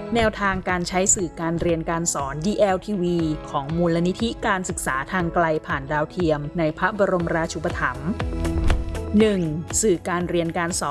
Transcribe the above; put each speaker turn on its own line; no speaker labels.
แนวทางการใช้สื่อการเรียนการสอน DLTV ของมูลนิธิการศึกษาทางไกลผ่านดาวเทียมในพระบรมราชูปถัมภ์ 1. สื่อการเรียนการสอน